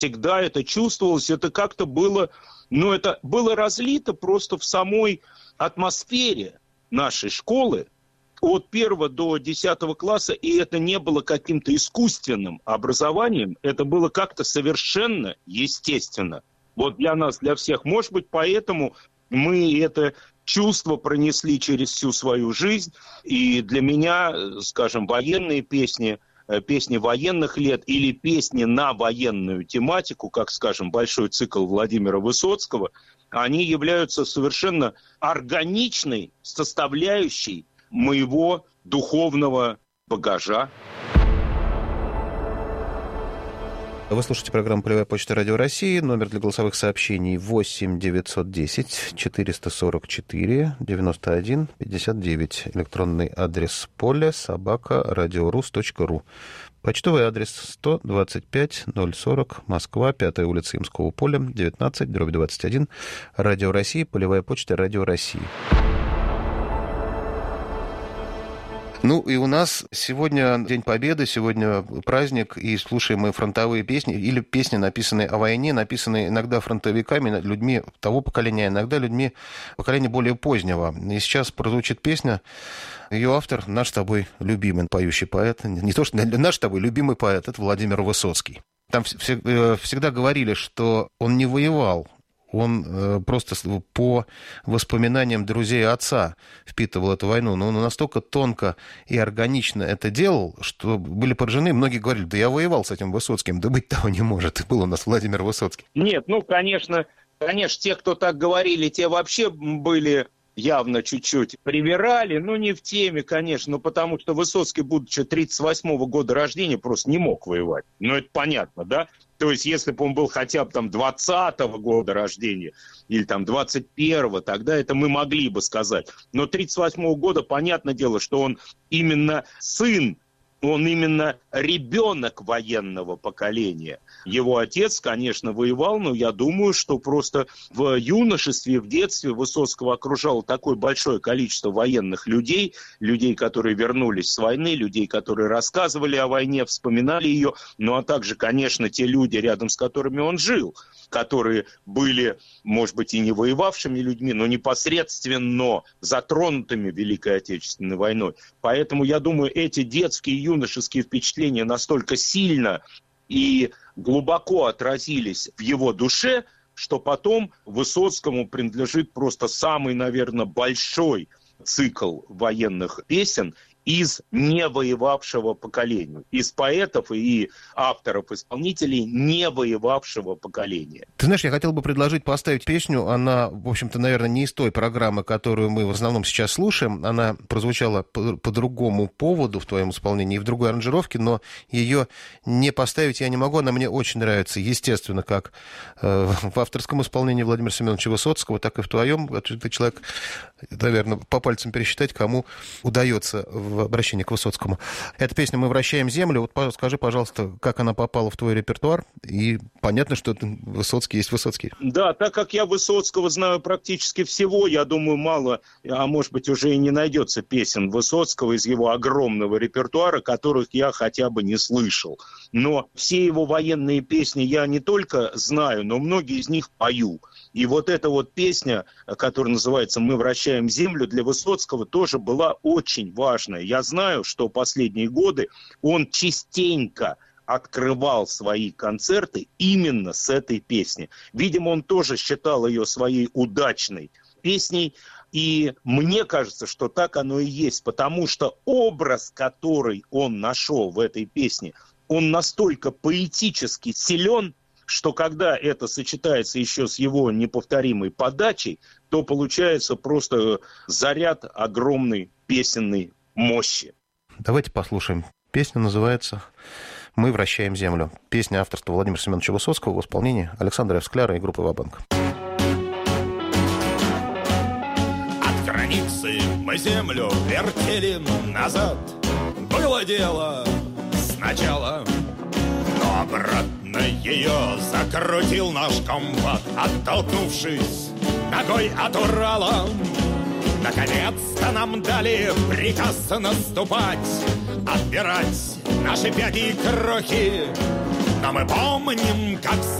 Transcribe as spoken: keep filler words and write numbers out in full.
Всегда это чувствовалось, это как-то было, ну, это было разлито просто в самой атмосфере нашей школы от первого до десятого класса, и это не было каким-то искусственным образованием, это было как-то совершенно естественно. Вот для нас, для всех. Может быть, поэтому мы это чувство пронесли через всю свою жизнь, и для меня, скажем, военные песни, песни военных лет или песни на военную тематику, как, скажем, большой цикл Владимира Высоцкого, они являются совершенно органичной составляющей моего духовного багажа. Вы слушаете программу «Полевая почта Радио России». Номер для голосовых сообщений восемь девятьсот десять четыреста сорок четыре девяносто один пятьдесят девять. Электронный адрес поля собака радиорус точка ру. Почтовый адрес сто двадцать пять ноль сорок, Москва, пятая улица Имского поля, девятнадцать, дробь двадцать один. Радио России, полевая почта Радио России. Ну и у нас сегодня День Победы, сегодня праздник, и слушаем мы фронтовые песни, или песни, написанные о войне, написанные иногда фронтовиками, людьми того поколения, иногда людьми поколения более позднего. И сейчас прозвучит песня, ее автор наш с тобой любимый поющий поэт, не то что наш с тобой любимый поэт, это Владимир Высоцкий. Там всегда говорили, что он не воевал. Он просто по воспоминаниям друзей отца впитывал эту войну. Но он настолько тонко и органично это делал, что были поражены. Многие говорили, да я воевал с этим Высоцким. Да быть того не может. И был у нас Владимир Высоцкий. Нет, ну, конечно, конечно, те, кто так говорили, те вообще были явно чуть-чуть привирали. Ну, не в теме, конечно, но потому что Высоцкий, будучи тридцать восьмого года рождения, просто не мог воевать. Ну, это понятно, да? То есть, если бы он был хотя бы там двадцатого года рождения или там двадцать первого, тогда это мы могли бы сказать. Но тридцать восьмого года, понятное дело, что он именно сын, он именно ребенок военного поколения. Его отец, конечно, воевал, но я думаю, что просто в юношестве, в детстве Высоцкого окружало такое большое количество военных людей, людей, которые вернулись с войны, людей, которые рассказывали о войне, вспоминали ее, ну а также, конечно, те люди, рядом с которыми он жил, которые были, может быть, и не воевавшими людьми, но непосредственно затронутыми Великой Отечественной войной. Поэтому, я думаю, эти детские и юношеские впечатления настолько сильно и глубоко отразились в его душе, что потом Высоцкому принадлежит просто самый, наверное, большой цикл военных песен из невоевавшего поколения, из поэтов и авторов, исполнителей невоевавшего поколения. Ты знаешь, я хотел бы предложить поставить песню, она, в общем-то, наверное, не из той программы, которую мы в основном сейчас слушаем, она прозвучала по, по другому поводу в твоем исполнении и в другой аранжировке, но ее не поставить я не могу, она мне очень нравится, естественно, как э, в авторском исполнении Владимира Семеновича Высоцкого, так и в твоем. Ты человек, наверное, по пальцам пересчитать, кому удается в обращении к Высоцкому. Эта песня «Мы вращаем землю». Вот скажи, пожалуйста, как она попала в твой репертуар? И понятно, что Высоцкий есть Высоцкий. Да, так как я Высоцкого знаю практически всего, я думаю, мало, а может быть, уже и не найдется песен Высоцкого из его огромного репертуара, которых я хотя бы не слышал. Но все его военные песни я не только знаю, но многие из них пою. И вот эта вот песня, которая называется «Мы вращаем землю», для Высоцкого тоже была очень важная. Я знаю, что последние годы он частенько открывал свои концерты именно с этой песни. Видимо, он тоже считал ее своей удачной песней. И мне кажется, что так оно и есть, потому что образ, который он нашел в этой песне, он настолько поэтически силен, что когда это сочетается еще с его неповторимой подачей, то получается просто заряд огромной песенной мощи. Давайте послушаем. Песня называется «Мы вращаем землю». Песня авторства Владимира Семеновича Высоцкого в исполнении Александра Эвскляра и группы «Ва-банк». От границы мы землю вертели назад. Было дело сначала, но обратно ее закрутил наш комбат, оттолкнувшись ногой от Урала. Наконец-то нам дали приказ наступать, отбирать наши пяти крохи. но мы помним, как